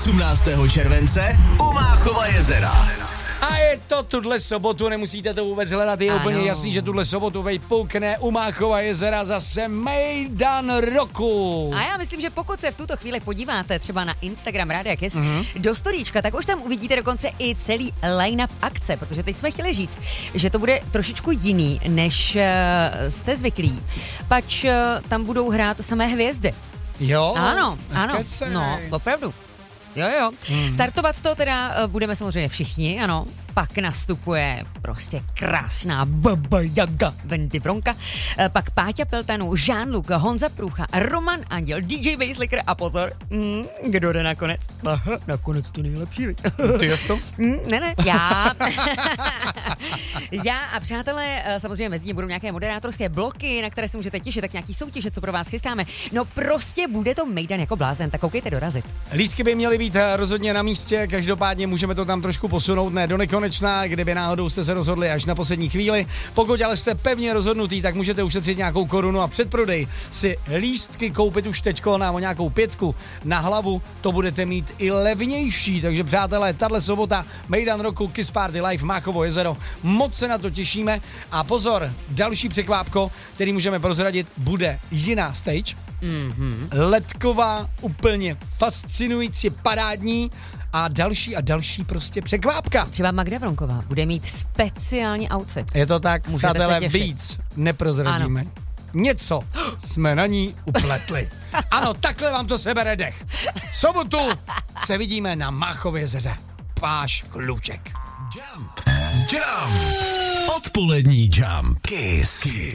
18. července u Máchova jezera. A je to tuhle sobotu, nemusíte to vůbec hledat, je úplně jasný, že tuhle sobotu vypukne u Máchova jezera zase Mejdan roku. A já myslím, že pokud se v tuto chvíli podíváte třeba na Instagram Rádia Kiss do storíčka, tak už tam uvidíte dokonce i celý line-up akce, protože teď jsme chtěli říct, že to bude trošičku jiný, než jste zvyklí. Pač tam budou hrát samé hvězdy. Jo? Ano, Kecej. no, opravdu. Jo. Startovat to teda budeme samozřejmě všichni, ano. Pak nastupuje prostě krásná Baba Jaga Wendy Bronka, pak Páťa Peltanů, Jean-Luc, Honza Průcha, Roman Anděl, DJ Basslicker a pozor, kdo jde nakonec? Aha, nakonec to nejlepší, viď? Ty jsi to? Ne, já. Já a přátelé, samozřejmě mezi tím budou nějaké moderátorské bloky, na které se můžete těšit, tak nějaký soutěže, co pro vás chystáme. No prostě bude to mejdan jako blázen, tak koukejte dorazit. Lístky by měly být rozhodně na místě, každopádně můžeme to tam trošku posunout, ne do nekonečna, kdyby náhodou jste se rozhodli až na poslední chvíli. Pokud ale jste pevně rozhodnutý, tak můžete ušetřit nějakou korunu a předprodej si lístky koupit už teďko na nějakou 5 na hlavu, to budete mít i levnější, takže přátelé, tahle sobota Mejdan roku Kiss Party Live Máchovo jezero, moc se na to těšíme a pozor, další překvápko, který můžeme prozradit, bude jiná stage, ledková, úplně fascinující, parádní a další prostě překvápka. Třeba Magda Vronková bude mít speciální outfit. Je to tak, Můžete přátelé, se těšit. víc neprozradíme. Ano. Něco jsme na ní upletli. Ano, takhle vám to sebere dech. V sobotu se vidíme na Máchově jezeře. Páš Kluček. Jump. Odpolední Jump. Kiss.